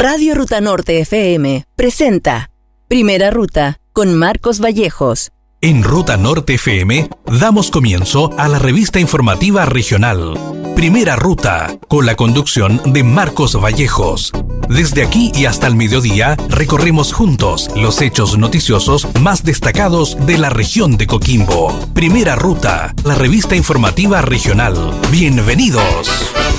Radio Ruta Norte FM presenta Primera Ruta con Marcos Vallejos. En Ruta Norte FM damos comienzo a la revista informativa regional Primera Ruta, con la conducción de Marcos Vallejos. Desde aquí y hasta el mediodía recorremos juntos los hechos noticiosos más destacados de la región de Coquimbo. Primera Ruta, la revista informativa regional. Bienvenidos.